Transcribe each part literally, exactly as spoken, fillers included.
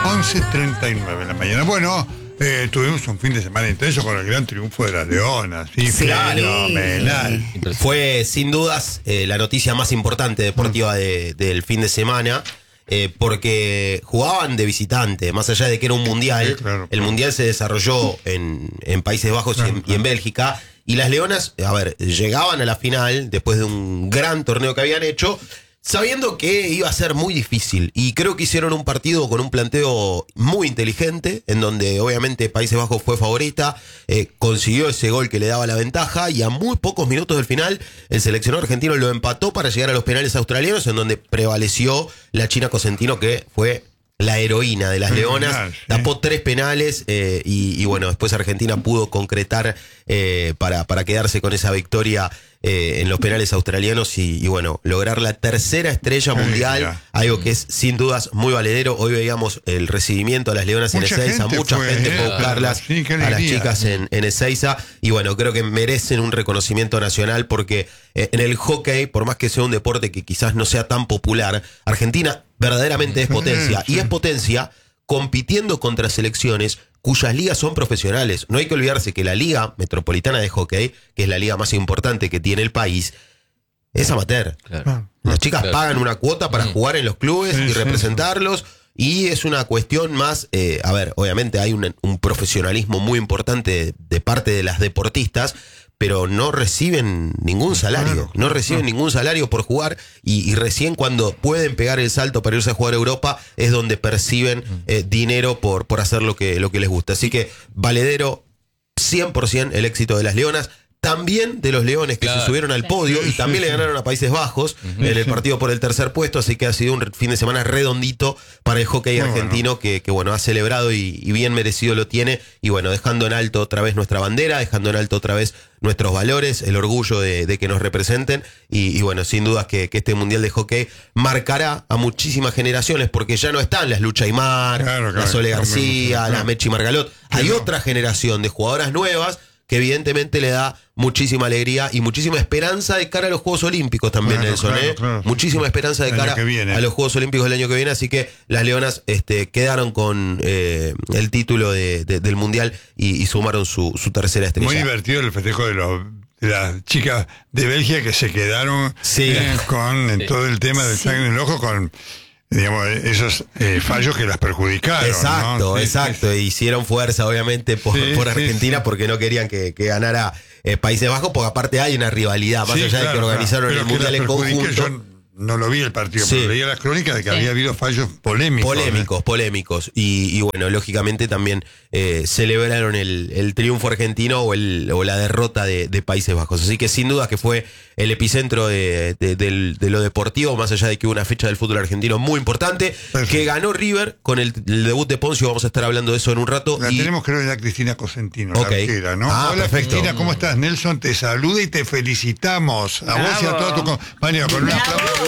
once treinta y nueve de la mañana. Bueno, eh, tuvimos un fin de semana intenso con el gran triunfo de las Leonas. Sí, Sí. fenomenal. Fue sin dudas eh, la noticia más importante deportiva de, del fin de semana. Eh, porque jugaban de visitante, más allá de que era un mundial, Sí, claro, el claro. mundial se desarrolló en, en Países Bajos Claro, y, en, claro. y en Bélgica, y las Leonas, a ver, llegaban a la final después de un gran torneo que habían hecho, sabiendo que iba a ser muy difícil, y creo que hicieron un partido con un planteo muy inteligente, en donde obviamente Países Bajos fue favorita, eh, consiguió ese gol que le daba la ventaja, y a muy pocos minutos del final el seleccionador argentino lo empató para llegar a los penales australianos, en donde prevaleció la China Cosentino, que fue la heroína de las Leonas, Fenomenal, sí. tapó tres penales eh, y, y bueno, después Argentina pudo concretar eh, para, para quedarse con esa victoria eh, en los penales australianos y, y bueno, lograr la tercera estrella Qué mundial, alegría. algo que es sin dudas muy valedero. Hoy veíamos el recibimiento a las Leonas en Mucha Ezeiza, gente mucha fue, gente eh, fue a buscarlas, sí, qué a las alegría. chicas en, en Ezeiza, y bueno, creo que merecen un reconocimiento nacional porque eh, en el hockey, por más que sea un deporte que quizás no sea tan popular, Argentina verdaderamente es potencia, Sí. y es potencia compitiendo contra selecciones cuyas ligas son profesionales. No hay que olvidarse que la Liga Metropolitana de Hockey, que es la liga más importante que tiene el país, es amateur. Ah, Las chicas Claro. pagan una cuota para Mm. jugar en los clubes Sí, y sí, representarlos, y es una cuestión más, eh, a ver, obviamente hay un, un profesionalismo muy importante de, de parte de las deportistas, pero no reciben ningún salario, Claro, no reciben claro. ningún salario por jugar, y, y recién cuando pueden pegar el salto para irse a jugar a Europa es donde perciben eh, dinero por, por hacer lo que, lo que les gusta. Así que valedero cien por ciento el éxito de las Leonas, también de los Leones que Claro. se subieron al podio Sí, y sí, también sí. le ganaron a Países Bajos en el Sí. partido por el tercer puesto, así que ha sido un fin de semana redondito para el hockey Muy argentino que, que bueno, ha celebrado y, y bien merecido lo tiene, y bueno, dejando en alto otra vez nuestra bandera, dejando en alto otra vez nuestros valores, el orgullo de, de que nos representen, y, y bueno, sin dudas que, que este mundial de hockey marcará a muchísimas generaciones, porque ya no están las Lucha Aymar, Claro, claro, la Sole claro, García, claro. la Mechi Margalot, hay Claro. otra generación de jugadoras nuevas que evidentemente le da muchísima alegría y muchísima esperanza de cara a los Juegos Olímpicos también, Claro, Nelson, claro, ¿eh? claro. Muchísima esperanza de El año cara que viene. a los Juegos Olímpicos del año que viene, así que las Leonas este, quedaron con eh, el título de, de- del Mundial y, y sumaron su, su tercera estrella. Muy divertido el festejo de, los, de las chicas de Bélgica que se quedaron Sí. eh, con en todo el tema del sangre en el ojo, con digamos esos eh, fallos que las perjudicaron. Exacto, ¿no? Sí, exacto. sí, E hicieron fuerza, obviamente, por, Sí, por sí, Argentina, sí. porque no querían que, que ganara eh, Países Bajos, porque aparte hay una rivalidad, más sí, allá de claro, que organizaron claro. el Pero que Mundial las en perjudique, conjunto. yo no lo vi el partido, Sí. pero leía las crónicas de que Sí. había habido fallos polémicos. Polémicos, polémicos. Y, y bueno, lógicamente también eh, celebraron el, el triunfo argentino o, el, o la derrota de, de Países Bajos. Así que sin duda que fue el epicentro de, de- del- de lo deportivo, más allá de que hubo una fecha del fútbol argentino muy importante, Perfecto. que ganó River con el, el debut de Poncio. Vamos a estar hablando de eso en un rato. La y- tenemos, creo, ya Cristina Cosentino, Ok. la arquera, ¿no? Ah, Hola, perfecto. Cristina, ¿cómo estás? Nelson te saluda y te felicitamos. A vos y a toda tu compañía. Con un aplauso.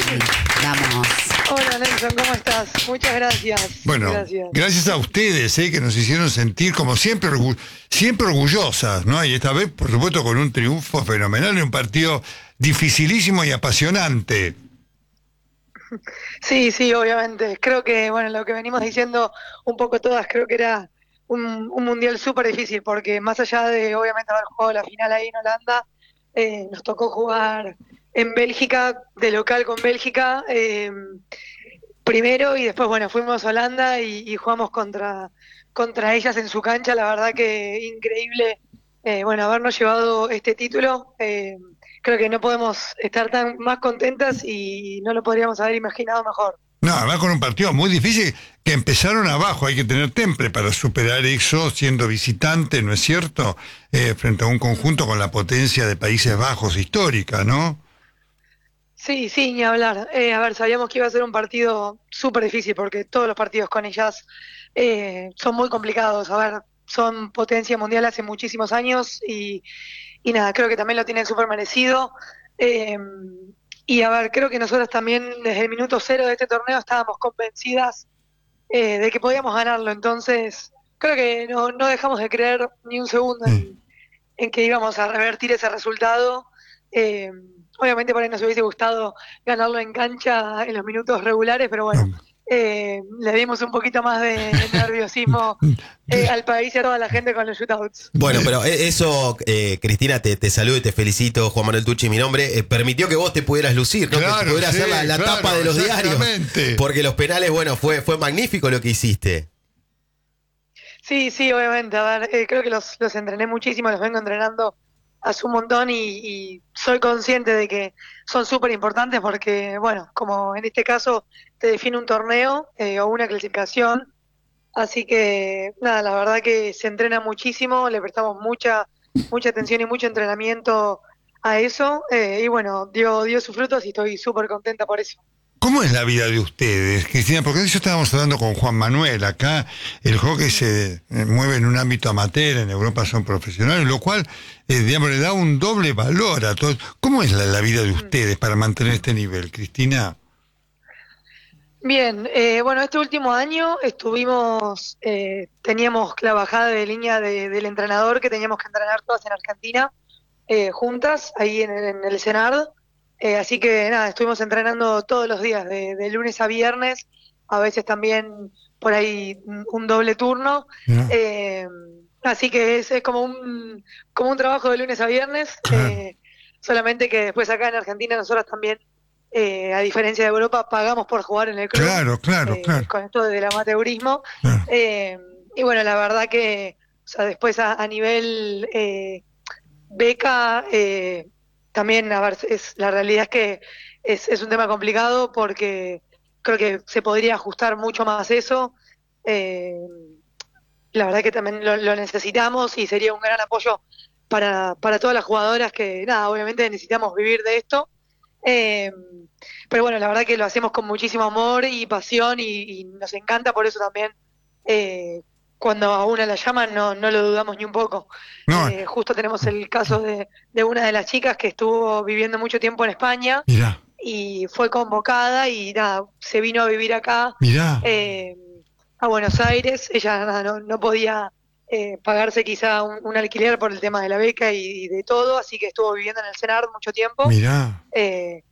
Vamos. Hola Nelson, ¿cómo estás? Muchas gracias. Bueno, gracias. gracias a ustedes, eh, que nos hicieron sentir como siempre, orgu- siempre orgullosas, ¿no? Y esta vez, por supuesto, con un triunfo fenomenal en un partido dificilísimo y apasionante. Sí, sí, obviamente. Creo que, bueno, lo que venimos diciendo un poco todas, creo que era un, un mundial súper difícil, porque más allá de, obviamente, haber jugado la final ahí en Holanda, eh, nos tocó jugar en Bélgica, de local con Bélgica, eh, primero, y después, bueno, fuimos a Holanda y, y jugamos contra, contra ellas en su cancha. La verdad que increíble, eh, bueno, habernos llevado este título. eh, Creo que no podemos estar tan más contentas y no lo podríamos haber imaginado mejor. No, además con un partido muy difícil, que empezaron abajo, hay que tener temple para superar eso siendo visitante, ¿no es cierto? Eh, frente a un conjunto con la potencia de Países Bajos histórica, ¿no? Sí, sí, ni hablar. Eh, a ver, sabíamos que iba a ser un partido súper difícil porque todos los partidos con ellas eh, son muy complicados. A ver, son potencia mundial hace muchísimos años y, y nada, creo que también lo tienen súper merecido. Eh, y a ver, creo que nosotros también desde el minuto cero de este torneo estábamos convencidas eh, de que podíamos ganarlo. Entonces, creo que no, no dejamos de creer ni un segundo en, en que íbamos a revertir ese resultado. Eh, obviamente por ahí nos hubiese gustado ganarlo en cancha en los minutos regulares, pero bueno, eh, le dimos un poquito más de nerviosismo eh, al país y a toda la gente con los shootouts. Bueno, pero eso, eh, Cristina, te, te saludo y te felicito, Juan Manuel Tucci, mi nombre, eh, permitió que vos te pudieras lucir, ¿no? Claro, que pudieras sí, hacer la, la claro, tapa de los diarios. exactamente. Porque los penales, bueno, fue, fue magnífico lo que hiciste. Sí, sí, obviamente. A ver, eh, creo que los, los entrené muchísimo, los vengo entrenando hace un montón y, y soy consciente de que son súper importantes porque, bueno, como en este caso te define un torneo eh, o una clasificación, así que nada, la verdad que se entrena muchísimo, le prestamos mucha, mucha atención y mucho entrenamiento a eso eh, y bueno, dio, dio sus frutos y estoy súper contenta por eso. ¿Cómo es la vida de ustedes, Cristina? Porque de eso estábamos hablando con Juan Manuel. Acá el hockey se eh, mueve en un ámbito amateur, en Europa son profesionales, lo cual, eh, digamos, le da un doble valor a todos. ¿Cómo es la, la vida de ustedes para mantener este nivel, Cristina? Bien, eh, bueno, este último año estuvimos, eh, teníamos la bajada de línea de- del entrenador que teníamos que entrenar todas en Argentina, eh, juntas, ahí en, el- en el CENARD. Eh, así que nada, estuvimos entrenando todos los días, de, de lunes a viernes, a veces también por ahí un, un doble turno. ¿No? Eh, así que es, es como un, como un trabajo de lunes a viernes, Claro. eh, solamente que después acá en Argentina nosotros también, eh, a diferencia de Europa, pagamos por jugar en el club, Claro, claro, eh, claro. con esto del amateurismo. claro. Eh, y bueno, la verdad que, o sea, después a, a nivel eh, beca, eh, también, a ver, es, la realidad es que es, es un tema complicado porque creo que se podría ajustar mucho más eso. Eh, la verdad que también lo, lo necesitamos y sería un gran apoyo para, para todas las jugadoras que, nada, obviamente necesitamos vivir de esto. Eh, pero bueno, la verdad que lo hacemos con muchísimo amor y pasión y, y nos encanta, por eso también eh, cuando a una la llaman no, no lo dudamos ni un poco. No, Eh, justo tenemos el caso de, de una de las chicas que estuvo viviendo mucho tiempo en España mirá, y fue convocada y nada, se vino a vivir acá mirá. eh, a Buenos Aires. Ella nada, no, no podía eh, pagarse quizá un, un alquiler por el tema de la beca y, y de todo, así que estuvo viviendo en el CENARD mucho tiempo. Mirá. Eh,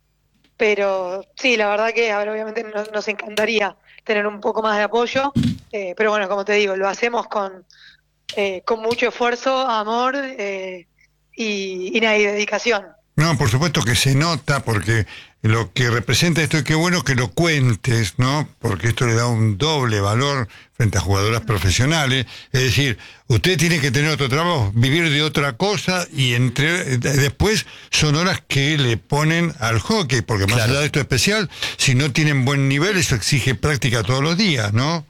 pero sí, la verdad que a ver, obviamente nos, nos encantaría tener un poco más de apoyo, eh, pero bueno, como te digo, lo hacemos con, eh, con mucho esfuerzo, amor eh, y, y, nada, y dedicación. No, por supuesto que se nota, porque lo que representa esto, y qué bueno que lo cuentes, ¿no? Porque esto le da un doble valor frente a jugadoras profesionales. Es decir, usted tiene que tener otro trabajo, vivir de otra cosa, y entre después son horas que le ponen al hockey, porque más Claro. allá de esto especial, si no tienen buen nivel, eso exige práctica todos los días, ¿no?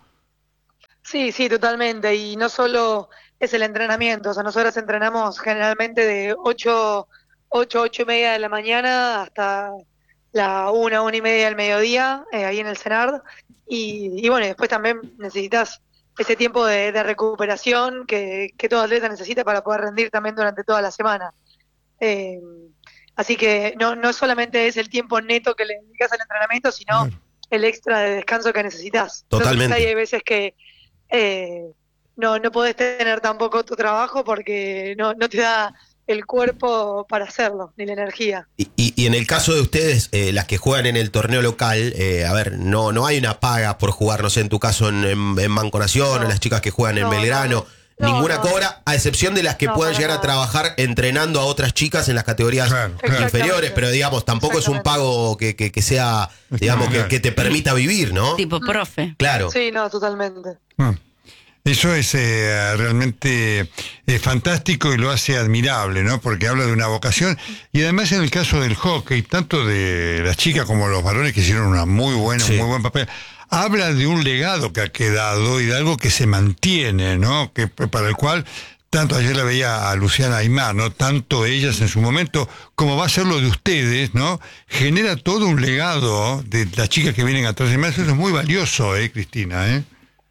Sí, sí, totalmente. Y no solo es el entrenamiento, o sea, nosotros entrenamos generalmente de ocho, ocho, ocho y media de la mañana hasta la una, una y media del mediodía, eh, ahí en el CENARD. Y, y bueno, y después también necesitas ese tiempo de, de recuperación que, que todo atleta necesita para poder rendir también durante toda la semana. Eh, así que no, no solamente es el tiempo neto que le dedicas al entrenamiento, sino Claro. el extra de descanso que necesitas. Totalmente. Entonces hay veces que eh, no, no podés tener tampoco tu trabajo porque no, no te da el cuerpo para hacerlo, ni la energía. Y, y, y en el caso de ustedes, eh, las que juegan en el torneo local, eh, a ver, no, no hay una paga por jugar, no sé, en tu caso en, en, en Banco Nación, No. o las chicas que juegan en No, Belgrano, no, no, ninguna no. cobra, a excepción de las que No, puedan para llegar a nada. trabajar entrenando a otras chicas en las categorías Claro, claro. inferiores, Exactamente. pero digamos, tampoco es un Exactamente. pago que, que, que sea, digamos, que, Claro. que te permita vivir, ¿no? Tipo profe. Claro. Sí, no, totalmente. Ah, Eso es eh, realmente eh, fantástico y lo hace admirable, ¿no? Porque habla de una vocación y además en el caso del hockey, tanto de las chicas como los varones que hicieron una muy buena, Sí. un muy buen papel, habla de un legado que ha quedado y de algo que se mantiene, ¿no? Que para el cual tanto ayer la veía a Luciana Aymar, ¿no? Tanto ellas en su momento como va a ser lo de ustedes, ¿no? Genera todo un legado de las chicas que vienen atrás de más. Eso es muy valioso, ¿eh, Cristina? ¿eh?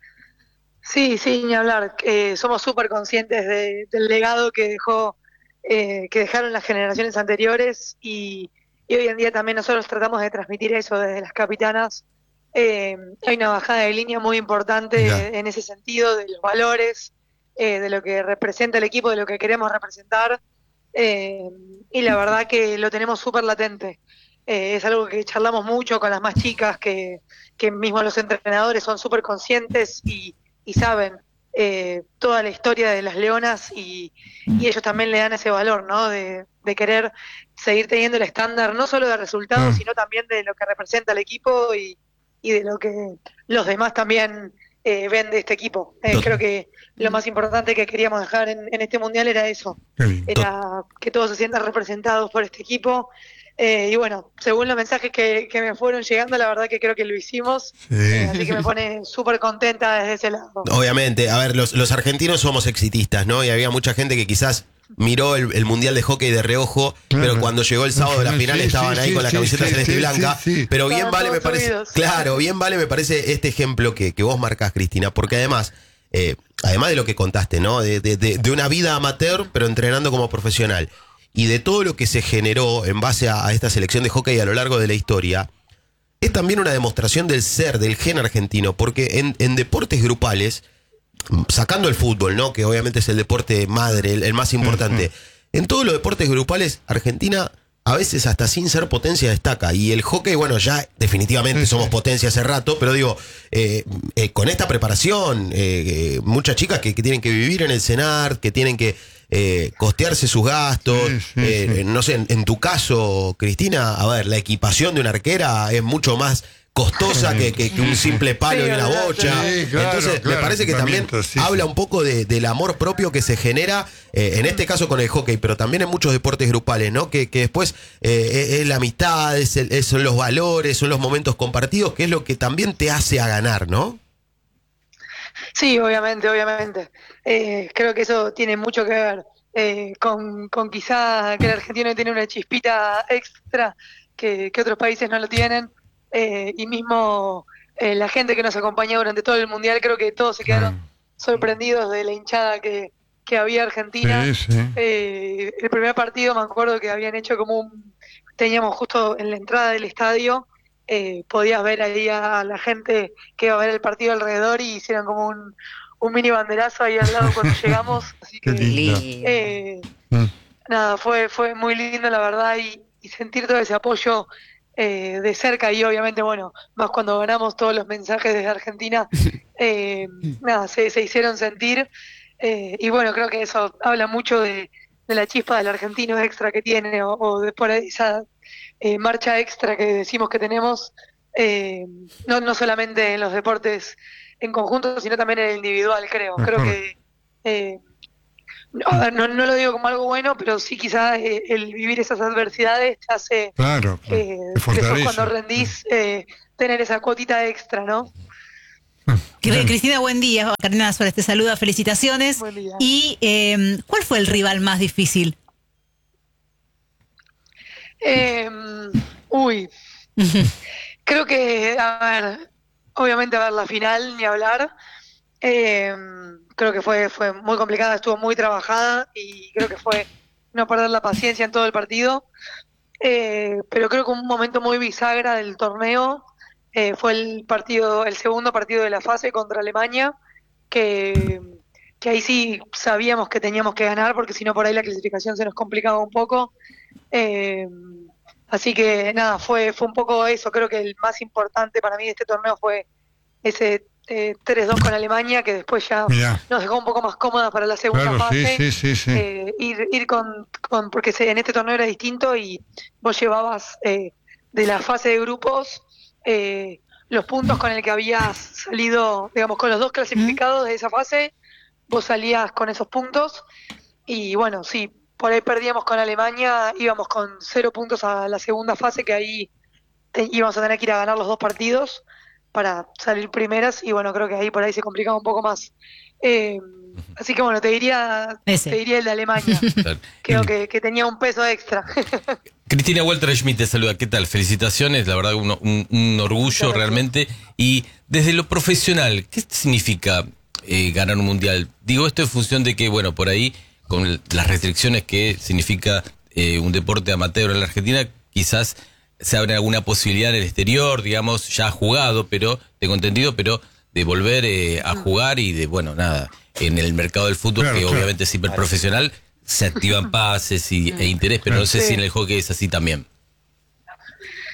Sí, sí, ni hablar. Eh, somos súper conscientes de, del legado que dejó, eh, que dejaron las generaciones anteriores y, y hoy en día también nosotros tratamos de transmitir eso desde las capitanas. Eh, hay una bajada de línea muy importante Mirá. en ese sentido de los valores, eh, de lo que representa el equipo, de lo que queremos representar, eh, y la verdad que lo tenemos súper latente. Eh, es algo que charlamos mucho con las más chicas, que, que mismo los entrenadores son súper conscientes y, y saben eh, toda la historia de las leonas y, y ellos también le dan ese valor, ¿no? De, de querer seguir teniendo el estándar, no solo de resultados, Mm. sino también de lo que representa el equipo y, y de lo que los demás también eh, ven de este equipo. Eh, Tot- creo que lo más importante que queríamos dejar en, en este mundial era eso, Qué lindo. era que todos se sientan representados por este equipo. Eh, y bueno, según los mensajes que, que me fueron llegando, la verdad que creo que lo hicimos, Sí. eh, así que me pone súper contenta desde ese lado. Obviamente, a ver, los, los argentinos somos exitistas, ¿no? Y había mucha gente que quizás miró el, el Mundial de Hockey de reojo, Claro. pero cuando llegó el sábado de la Sí, final sí, estaban sí, ahí sí, con la sí, camiseta sí, celeste y sí, blanca. sí, sí. Pero bien Estaban vale, me todos parece. subidos. Claro, bien vale, me parece este ejemplo que, que vos marcás, Cristina, porque además, eh, además de lo que contaste, ¿no? De, de, de, de una vida amateur, pero entrenando como profesional. Y de todo lo que se generó en base a, a esta selección de hockey a lo largo de la historia, es también una demostración del ser, del gen argentino, porque en, en deportes grupales, sacando el fútbol, ¿no? Que obviamente es el deporte madre, el, el más importante, en todos los deportes grupales, Argentina a veces hasta sin ser potencia destaca. Y el hockey, bueno, ya definitivamente Sí, sí. somos potencia hace rato, pero digo, eh, eh, con esta preparación, eh, eh, muchas chicas que, que tienen que vivir en el CENAR, que tienen que eh, costearse sus gastos, Sí, sí, eh, sí. no sé, en, en tu caso, Cristina, a ver, la equipación de una arquera es mucho más costosa que, que- que un simple palo Sí, y una olvidate. bocha. Sí, claro, Entonces, claro, me parece que también equipamiento, sí, habla sí. un poco de, del amor propio que se genera, eh, en este caso con el hockey, pero también en muchos deportes grupales, ¿no? Que, que después eh, es, es la amistad, es el- es- son los valores, son los momentos compartidos, que es lo que también te hace a ganar, ¿no? Sí, obviamente, obviamente. Eh, creo que eso tiene mucho que ver eh, con, con quizá que el argentino tiene una chispita extra que, que otros países no lo tienen. Eh, y mismo eh, la gente que nos acompañó durante todo el mundial, creo que todos se quedaron Ah. sorprendidos de la hinchada que, que había Argentina. Sí, sí. Eh, el primer partido me acuerdo que habían hecho como un... Teníamos justo en la entrada del estadio, eh, podías ver ahí a la gente que iba a ver el partido alrededor y hicieron como un, un mini banderazo ahí al lado cuando llegamos. Así Qué que, lindo. Lindo. eh, Mm. nada, fue, fue muy lindo la verdad y, y sentir todo ese apoyo eh, de cerca y obviamente, bueno, más cuando ganamos todos los mensajes desde Argentina, eh, nada, se, se hicieron sentir eh, y bueno, creo que eso habla mucho de, de la chispa del argentino extra que tiene o, o de por ahí esa eh, marcha extra que decimos que tenemos, eh, no, no solamente en los deportes en conjunto, sino también en el individual, creo. Creo Mejor. que eh, no, a ver, no, no lo digo como algo bueno, pero sí quizás eh, el vivir esas adversidades te hace Claro, claro. eh, Te después fortalece. cuando rendís eh, tener esa cuotita extra, ¿no? Cri- Cristina, buen día. Carolina Suárez te saluda, felicitaciones. Buen día. Y eh, ¿cuál fue el rival más difícil? Eh, uy, creo que, a ver, obviamente a ver la final, ni hablar. Eh, creo que fue, fue muy complicada, estuvo muy trabajada y creo que fue no perder la paciencia en todo el partido. Eh, pero creo que un momento muy bisagra del torneo eh, fue el partido, el segundo partido de la fase contra Alemania, que, que ahí sí sabíamos que teníamos que ganar porque si no por ahí la clasificación se nos complicaba un poco. Eh, así que nada, fue, fue un poco eso. Creo que el más importante para mí de este torneo fue ese eh, tres dos con Alemania, que después ya Mirá. nos dejó un poco más cómodas para la segunda Claro, sí, fase. sí, sí, sí. Eh, ir ir con, con porque se, en este torneo era distinto y vos llevabas eh, de la fase de grupos eh, los puntos con el que habías salido, digamos, con los dos clasificados de esa fase, vos salías con esos puntos y bueno, sí, por ahí perdíamos con Alemania, íbamos con cero puntos a la segunda fase, que ahí te- íbamos a tener que ir a ganar los dos partidos para salir primeras y bueno, creo que ahí por ahí se complicaba un poco más. Eh, así que bueno, te diría, Ese. te diría el de Alemania. Creo que, que tenía un peso extra. Cristina Walter Schmidt te saluda. ¿Qué tal? Felicitaciones, la verdad, un, un, un orgullo realmente. Y desde lo profesional, ¿qué significa eh, ganar un mundial? Digo esto en función de que, bueno, por ahí, con el- las restricciones que significa eh, un deporte amateur en la Argentina, quizás se abre alguna posibilidad en el exterior, digamos, ya jugado, pero tengo entendido, pero de volver eh, a jugar y de, bueno, nada, en el mercado del fútbol, Claro, que claro. obviamente es hiperprofesional, se activan pases y, e interés, pero no sé Sí. si en el hockey es así también.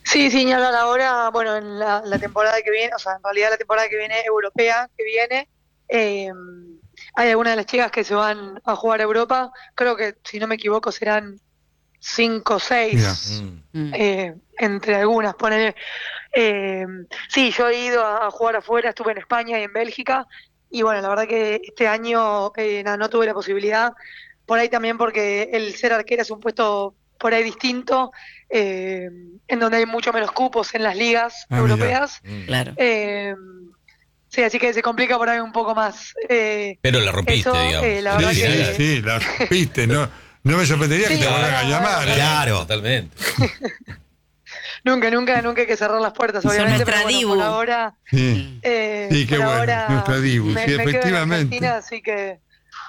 Sí, sí, ni hablar ahora, bueno, en la, la temporada que viene, o sea, en realidad la temporada que viene, europea, que viene, eh, hay algunas de las chicas que se van a jugar a Europa, creo que, si no me equivoco, serán cinco o Mira. seis, Mm. eh, entre algunas, ponele. Eh, sí, yo he ido a, a jugar afuera, estuve en España y en Bélgica, y bueno, la verdad que este año eh, nada, no tuve la posibilidad, por ahí también porque el ser arquera es un puesto por ahí distinto, eh, en donde hay mucho menos cupos en las ligas Ah, europeas. Mm. Claro. Eh, sí, así que se complica por ahí un poco más. Eh, Pero la rompiste, eso, digamos. eh, la Sí, verdad sí, que... sí, la rompiste, no, no me sorprendería Sí, que te vuelvan a ahora- llamar. ahora- ¿eh? Claro. Totalmente. Nunca, nunca, nunca hay que cerrar las puertas, Son obviamente, nuestra pero bueno, dibu. por ahora... Sí, Eh, sí, qué por bueno, ahora nuestra dibu, me, sí, me quedo en efectivamente. Argentina, así que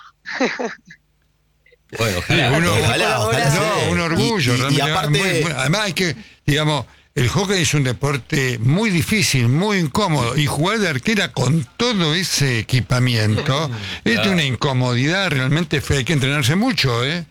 Bueno, Sí, ojalá. uno, Ojalá, ojalá no, sea. un orgullo. Y- y- y realmente, aparte- muy- muy- además hay que, digamos, el hockey es un deporte muy difícil, muy incómodo, y jugar de arquera con todo ese equipamiento es de Claro. una incomodidad realmente fea. Hay que entrenarse mucho, ¿eh?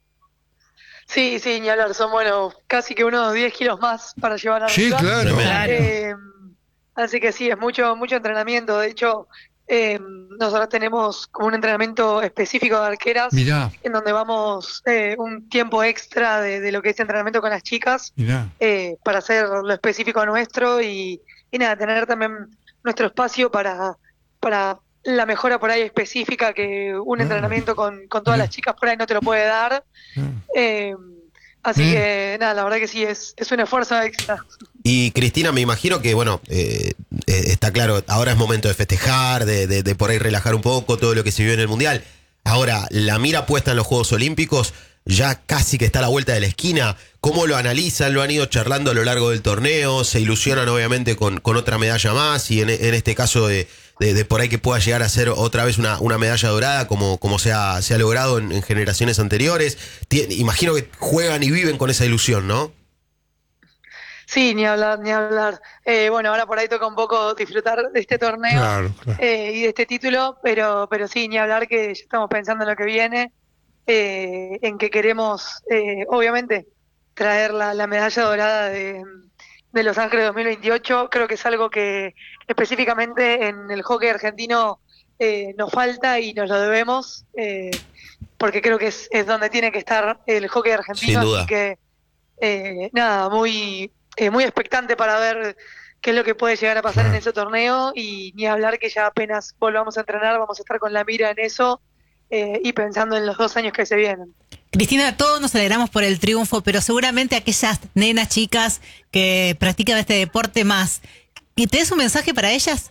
sí, sí, ni hablar, son bueno, casi que unos diez kilos más para llevar Sí, arriba. claro. Tremendo. Claro. Eh, así que sí, es mucho, mucho entrenamiento. De hecho, eh, nosotros tenemos como un entrenamiento específico de arqueras, Mirá, en donde vamos eh, un tiempo extra de, de lo que es entrenamiento con las chicas, mirá. eh, para hacer lo específico nuestro y, y nada, tener también nuestro espacio para, para la mejora por ahí específica que un Ah. entrenamiento con, con todas Mirá. las chicas por ahí no te lo puede dar. Ah. Eh, así Bien. que nada, la verdad que sí, es, es un esfuerzo extra. Y Cristina, me imagino que, bueno, eh, eh, está claro, ahora es momento de festejar, de, de, de por ahí relajar un poco todo lo que se vio en el Mundial. Ahora, la mira puesta en los Juegos Olímpicos, ya casi que está a la vuelta de la esquina. ¿Cómo lo analizan? ¿Lo han ido charlando a lo largo del torneo? ¿Se ilusionan obviamente con, con otra medalla más? Y en, en este caso de, de, de por ahí que pueda llegar a ser otra vez una, una medalla dorada como, como se, ha, se ha logrado en, en generaciones anteriores. Tien- imagino que juegan y viven con esa ilusión, ¿no? Sí, ni hablar, ni hablar. Eh, bueno, ahora por ahí toca un poco disfrutar de este torneo, Claro, claro. eh, y de este título, pero, pero sí, ni hablar que ya estamos pensando en lo que viene, eh, en que queremos, eh, obviamente, traer la, la medalla dorada de, de Los Ángeles dos mil veintiocho. Creo que es algo que específicamente en el hockey argentino eh, nos falta y nos lo debemos, eh, porque creo que es, es donde tiene que estar el hockey argentino. Sin duda. Así que, eh, nada, muy, eh, muy expectante para ver qué es lo que puede llegar a pasar Claro. en ese torneo, y ni hablar que ya apenas volvamos a entrenar, vamos a estar con la mira en eso, eh, y pensando en los dos años que se vienen. Cristina, todos nos alegramos por el triunfo, pero seguramente aquellas nenas chicas que practican este deporte más, ¿y tenés un mensaje para ellas?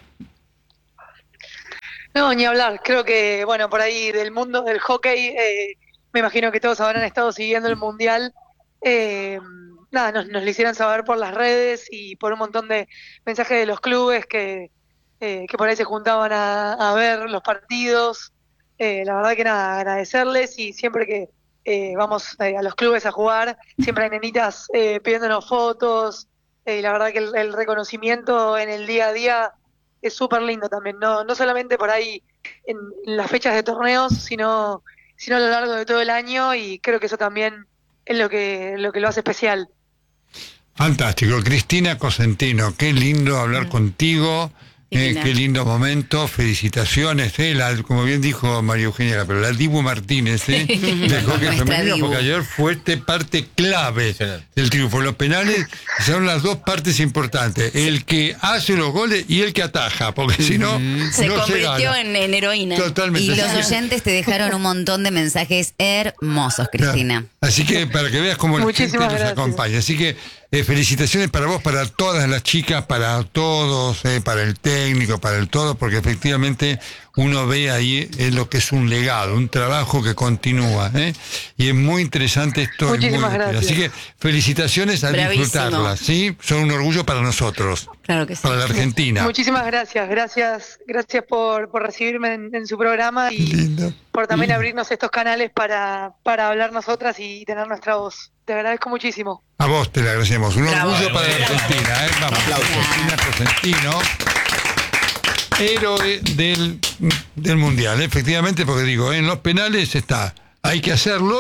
No, ni hablar. Creo que, bueno, por ahí del mundo del hockey, eh, me imagino que todos habrán estado siguiendo el Mundial. Eh, nada, nos, nos lo hicieron saber por las redes y por un montón de mensajes de los clubes que, eh, que por ahí se juntaban a, a ver los partidos. Eh, la verdad que nada, agradecerles, y siempre que eh, vamos eh, a los clubes a jugar, siempre hay nenitas eh, pidiéndonos fotos. Eh, y la verdad que el, el reconocimiento en el día a día es súper lindo también, no, no solamente por ahí en, en las fechas de torneos, sino, sino a lo largo de todo el año, y creo que eso también es lo que, lo que lo hace especial. Fantástico. Cristina Cosentino, qué lindo hablar contigo. Eh, Divina. qué lindo momento, felicitaciones, eh, la, como bien dijo María Eugenia, pero la Dibu Martínez, eh, del hockey Nuestra femenino, Dibu. porque ayer fue este parte clave Impresionante. del triunfo. Los penales son las dos partes importantes, el que hace los goles y el que ataja, porque si no, Se no se convirtió gana. en, en heroína. Totalmente. Y Así los que- oyentes te dejaron un montón de mensajes hermosos, Cristina. Así que para que veas cómo la gente Muchísimas nos gracias. acompaña. Así que eh, felicitaciones para vos, para todas las chicas, para todos, eh, para el técnico, para el todo, porque efectivamente uno ve ahí eh, lo que es un legado, un trabajo que continúa. ¿eh? Y es muy interesante esto. es muy Muchísimas divertido. gracias. Así que felicitaciones a Bravísimo. disfrutarlas. ¿sí? Son un orgullo para nosotros, Claro que sí. para la Argentina. Muchísimas gracias, gracias, gracias por, por recibirme en, en su programa, Qué y lindo. por también abrirnos estos canales para, para hablar nosotras y tener nuestra voz. Te agradezco muchísimo. A vos te le agradecemos. Un Bravo. orgullo para la Bravo. Argentina. ¿eh? Vamos, Cristina Cosentino, héroe del, del Mundial. Efectivamente, porque digo, en los penales está, hay que hacerlo,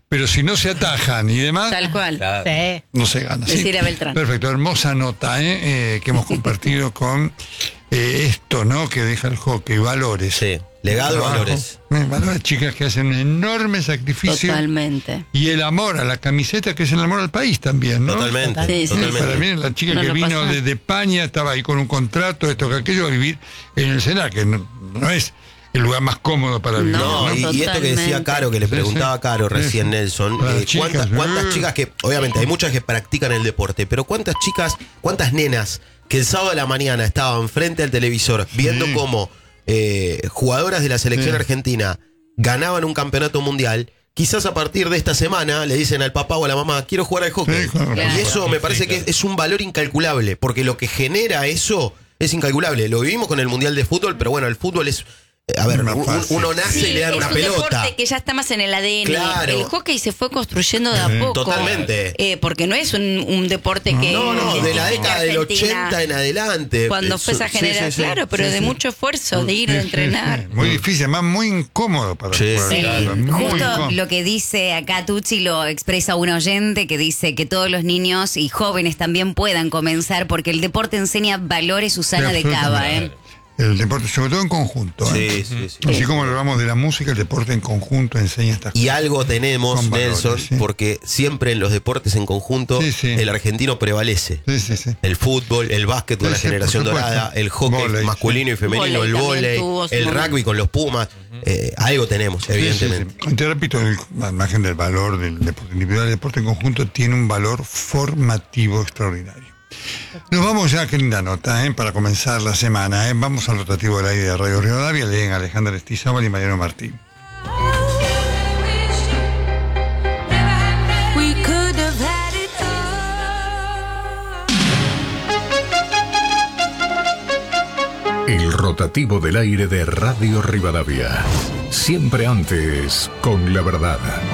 pero si no se atajan y demás, Tal cual. Claro. Sí. no se gana. ¿sí? Decir a Beltrán. Perfecto, hermosa nota ¿eh? Eh, que hemos compartido con eh, esto, ¿no? Que deja el hockey, valores. Sí, legado y Trabajo. valores. Eh, valores, chicas que hacen un enorme sacrificio. Totalmente. Y el amor a la camiseta, que es el amor al país también, ¿no? Totalmente. Sí, sí. totalmente. Para mí, la chica No que lo vino pasa. desde España estaba ahí con un contrato, esto que aquello, a vivir en el Sena, que no, no es el lugar más cómodo para vivir. No, No, y, y esto que decía totalmente. Caro, que le Sí, preguntaba sí. a Caro recién, Sí, sí. Nelson, Las eh, chicas, ¿cuántas, cuántas eh. chicas que, obviamente, hay muchas que practican el deporte, pero cuántas chicas, cuántas nenas que el sábado de la mañana estaban frente al televisor viendo Sí. cómo eh, jugadoras de la selección Sí. argentina ganaban un campeonato mundial? Quizás a partir de esta semana le dicen al papá o a la mamá, quiero jugar al hockey. Sí, claro. Claro. Y eso me parece que claro. es un valor incalculable, porque lo que genera eso es incalculable. Lo vivimos con el Mundial de Fútbol, pero bueno, el fútbol es... eh, A ver, Más un- fácil. uno nace y le dan es una un pelota. deporte que ya está más en el A D N. Claro. El hockey se fue construyendo de a Sí. poco. Totalmente. Eh, porque no es un, un deporte que. No, no, de la que década del Argentina, ochenta en adelante. Cuando Eh, fue esa sí, generación, sí, sí. claro, pero Sí, de sí. mucho esfuerzo, de ir Sí, a sí, entrenar. sí. Muy difícil, además muy incómodo para Sí. jugar. Sí. Claro, muy Justo incómodo. lo que dice acá Tucci lo expresa un oyente que dice que todos los niños y jóvenes también puedan comenzar porque el deporte enseña valores Susana de Cava, ¿eh? El deporte, sobre todo en conjunto. ¿eh? Sí, sí, sí. Así como hablamos de la música, el deporte en conjunto enseña estas Y cosas. algo tenemos, Con valores, Nelson, sí. porque siempre en los deportes en conjunto Sí, sí. el argentino prevalece. Sí, sí, sí. El fútbol, el básquet con Sí, la sí, generación por supuesto. dorada, el hockey Vóley, masculino sí. y femenino, Vóley el también vóley, tuvo su el momento. rugby con los Pumas. Eh, algo tenemos, Sí, evidentemente. sí, sí. Te repito, el- al margen del valor del deporte individual, el deporte en conjunto tiene un valor formativo extraordinario. Nos vamos ya, qué linda nota, ¿eh? Para comenzar la semana. ¿eh? Vamos al rotativo del aire de Radio Rivadavia, leen Alejandra Estizábal y Mariano Martín. We could have had it all. El rotativo del aire de Radio Rivadavia. Siempre antes, con la verdad.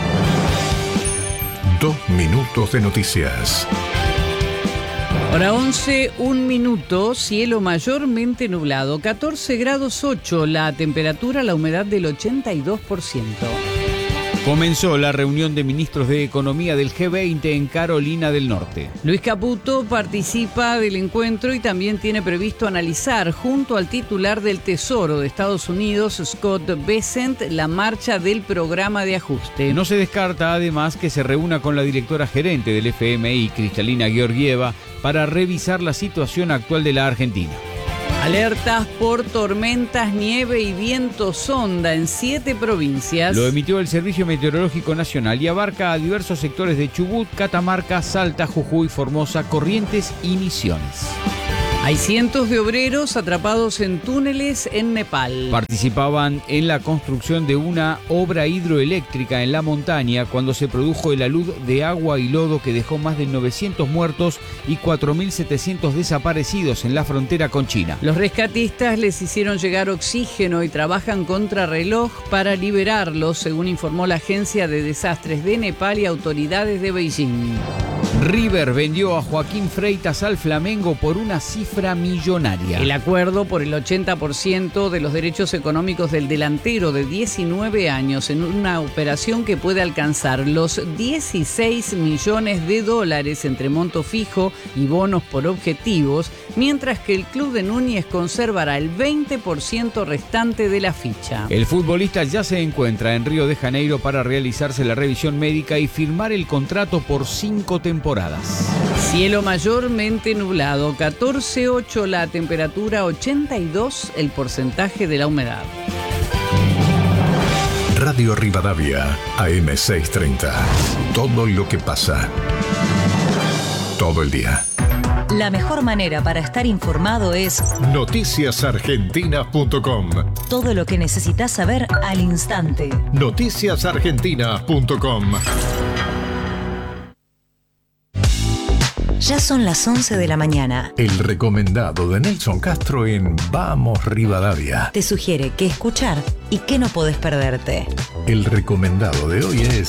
Dos minutos de noticias. Hora once, un minuto, cielo mayormente nublado, catorce grados ocho, la temperatura, la humedad del ochenta y dos por ciento. Comenzó la reunión de ministros de Economía del G veinte en Carolina del Norte. Luis Caputo participa del encuentro y también tiene previsto analizar junto al titular del Tesoro de Estados Unidos, Scott Bessent, la marcha del programa de ajuste. No se descarta además que se reúna con la directora gerente del F M I, Cristalina Georgieva, para revisar la situación actual de la Argentina. Alertas por tormentas, nieve y viento sonda en siete provincias. Lo emitió el Servicio Meteorológico Nacional y abarca a diversos sectores de Chubut, Catamarca, Salta, Jujuy, Formosa, Corrientes y Misiones. Hay cientos de obreros atrapados en túneles en Nepal. Participaban en la construcción de una obra hidroeléctrica en la montaña cuando se produjo el alud de agua y lodo que dejó más de novecientos muertos y cuatro mil setecientos desaparecidos en la frontera con China. Los rescatistas les hicieron llegar oxígeno y trabajan contra reloj para liberarlos, según informó la Agencia de Desastres de Nepal y autoridades de Beijing. River vendió a Joaquín Freitas al Flamengo por una cifra millonaria. El acuerdo por el ochenta por ciento de los derechos económicos del delantero de diecinueve años en una operación que puede alcanzar los dieciséis millones de dólares entre monto fijo y bonos por objetivos, mientras que el club de Núñez conservará el veinte por ciento restante de la ficha. El futbolista ya se encuentra en Río de Janeiro para realizarse la revisión médica y firmar el contrato por cinco temporadas. Cielo mayormente nublado, catorce ocho la temperatura, ochenta y dos el porcentaje de la humedad. Radio Rivadavia, A M seiscientos treinta. Todo lo que pasa. Todo el día. La mejor manera para estar informado es noticias argentinas punto com. todo lo que necesitas saber al instante. noticias argentinas punto com. Ya son las once de la mañana. El recomendado de Nelson Castro en Vamos Rivadavia. Te sugiere qué escuchar y qué no podés perderte. El recomendado de hoy es